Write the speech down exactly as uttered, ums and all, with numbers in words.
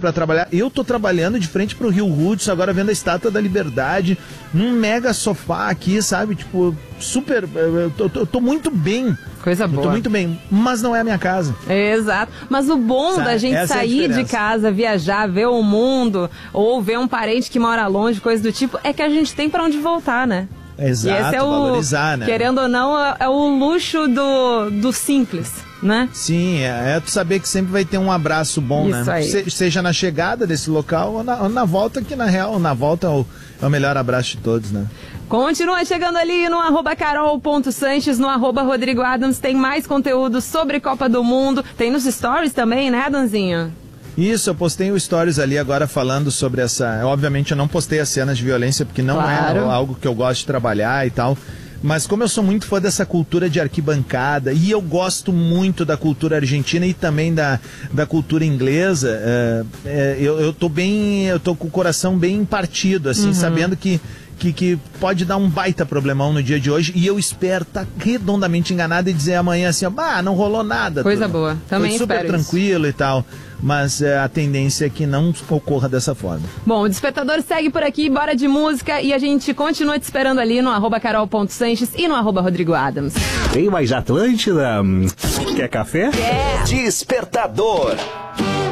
pra trabalhar. Eu tô trabalhando de frente pro Rio Hudson, agora vendo a Estátua da Liberdade, num mega sofá aqui, sabe? Tipo, super... Eu tô, eu tô muito bem. Coisa boa. Eu tô muito bem, mas não é a minha casa. Exato. Mas o bom Sabe, da gente essa é a sair de diferença. casa, viajar, ver o mundo, ou ver um parente que mora longe, coisa do tipo, é que a gente tem pra onde voltar, né? Exato, e esse é o, valorizar, né? querendo ou não, é, é o luxo do, do simples, né? Sim, é, é tu saber que sempre vai ter um abraço bom, Isso né? aí. Se, seja na chegada desse local ou na, ou na volta, que na real, na volta é o, é o melhor abraço de todos, né? Continua chegando ali no arroba carol.sanches, no arroba Rodrigo Adams, tem mais conteúdo sobre Copa do Mundo, tem nos stories também, né, Danzinho? Isso, eu postei o stories ali agora falando sobre essa... Obviamente eu não postei as cenas de violência, porque não Claro. é algo que eu gosto de trabalhar e tal. Mas como eu sou muito fã dessa cultura de arquibancada, e eu gosto muito da cultura argentina e também da, da cultura inglesa, é, é, eu, eu tô bem... Eu tô com o coração bem partido, assim, Uhum. sabendo que... Que, que pode dar um baita problemão no dia de hoje, e eu espero estar redondamente enganado e dizer amanhã assim, ah, não rolou nada. Coisa turma. boa, também Foi super espero tranquilo e tal, mas é, a tendência é que não ocorra dessa forma. Bom, o Despertador segue por aqui, bora de música, e a gente continua te esperando ali no arroba carol.sanches e no arroba Rodrigo Adams. Tem mais Atlântida? Quer café? Yeah. Despertador.